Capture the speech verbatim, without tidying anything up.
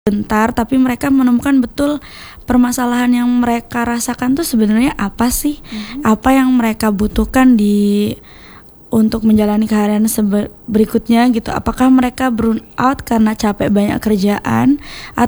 bentar, tapi mereka menemukan betul permasalahan yang mereka rasakan tuh sebenarnya apa sih, mm-hmm. apa yang mereka butuhkan di untuk menjalani keharian sebe- berikutnya gitu. Apakah mereka burn out karena capek banyak kerjaan,